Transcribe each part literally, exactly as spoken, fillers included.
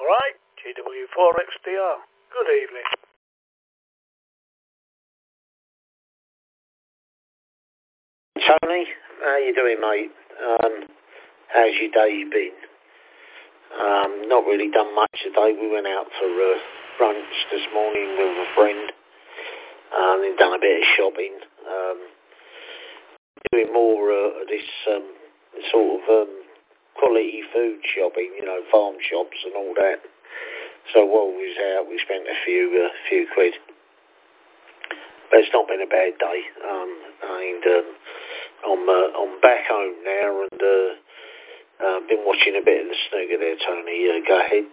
right, G W four X D R. Good evening. Tony, how you doing, mate? Um, how's your day been? Um, not really done much today. We went out for uh, brunch this morning with a friend, and then done a bit of shopping. Um, doing more uh, of this um, sort of um, quality food shopping, you know, farm shops and all that. So while we was out, we spent a few uh, few quid. But it's not been a bad day. Um, and um, I'm uh, I'm back home now, and uh, uh, been watching a bit of the snooker there, Tony. Uh, go ahead.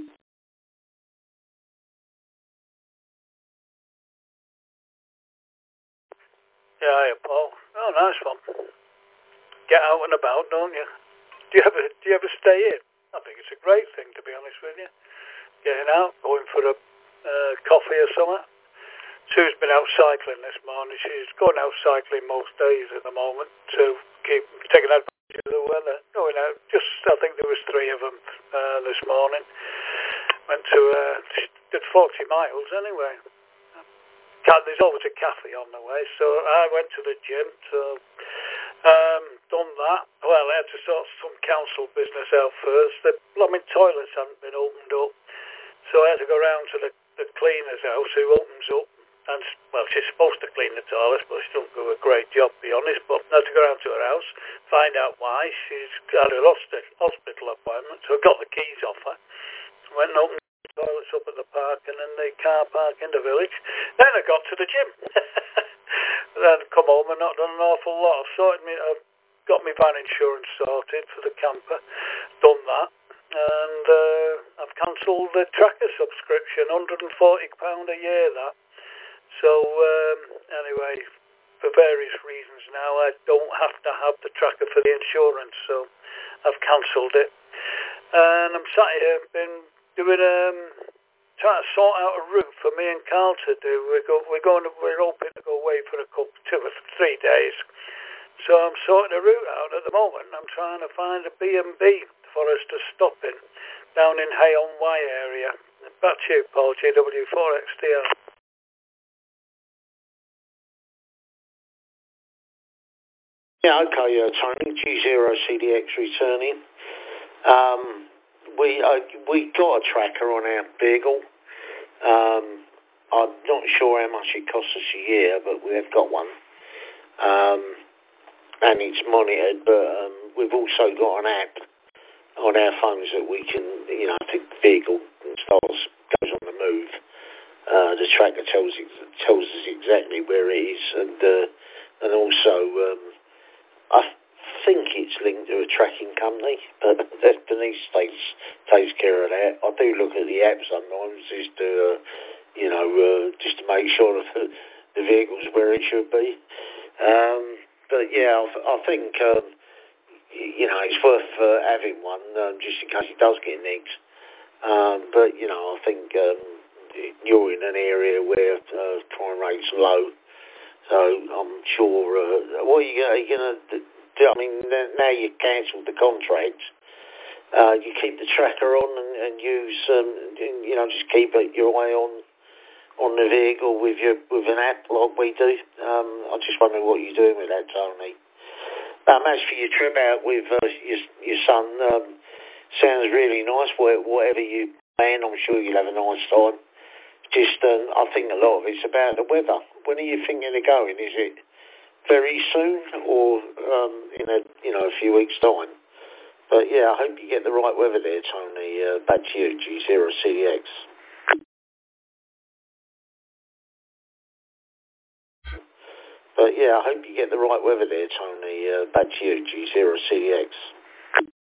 Yeah, hiya, Paul. Oh, nice one. Get out and about, don't you? Do you ever do you ever stay in? I think it's a great thing, to be honest with you. Getting out, going for a uh, coffee or something. Sue's been out cycling this morning. She's going out cycling most days at the moment to keep taking advantage of the weather. Going out, just I think there was three of them uh, this morning. Went to uh, she did forty miles anyway. There's always a cafe on the way, so I went to the gym. So um, done that. Well, I had to sort some council business out first. The plumbing toilets haven't been opened up, so I had to go round to the, the cleaner's house who opens up. And, well, she's supposed to clean the toilets, but she don't do a great job, to be honest. But I had to go round to her house, find out why. She's had a hospital appointment, so I got the keys off her. Went and opened the toilets up at the park and in the car park in the village. Then I got to the gym. Then come home and not done an awful lot. I've sorted me, I've got my van insurance sorted for the camper. Done that. And uh, I've cancelled the tracker subscription, one hundred forty pounds a year, that. So, um, anyway, for various reasons now, I don't have to have the tracker for the insurance, so I've cancelled it. And I'm sat here, been doing, um, trying to sort out a route for me and Carl to do. We're, go, we're going, to, we're hoping to go away for a couple, two or three days. So I'm sorting a route out at the moment. I'm trying to find a B and B for us to stop in down in Hay-on-Wye area. Back to you, Paul, G W four X D R. Yeah, okay, uh, Tony. G zero C D X returning. Um, we uh, we got a tracker on our vehicle. Um, I'm not sure how much it costs us a year, but we have got one. Um, and it's monitored, but um, we've also got an app on our phones that we can, you know, if the vehicle starts, goes on the move, uh, the tracker tells it, tells us exactly where it is, and uh, and also um, I think it's linked to a tracking company, but Denise takes takes care of that. I do look at the app sometimes just to, uh, you know, uh, just to make sure that the vehicle's where it should be. Um, but yeah, I, I think um, you know it's worth uh, having one um, just in case it does get nicked. Um, but you know, I think um, you're in an area where uh, crime rate's low. So I'm sure. Uh, what are you, are you going to do? I mean, now you've cancelled the contract. Uh, you keep the tracker on and, and use, um, and, you know, just keep it your eye on on the vehicle with your with an app like we do. Um, I just wonder what you're doing with that, Tony. Um, as for your trip out with uh, your your son, um, sounds really nice. Whatever you plan, I'm sure you'll have a nice time. Just, um, I think a lot of it's about the weather. When are you thinking of going? Is it very soon or um, in a you know a few weeks' time? But yeah, I hope you get the right weather there, Tony. Uh, back to you, G zero C D X. But yeah, I hope you get the right weather there, Tony. Uh, back to you, G zero C D X.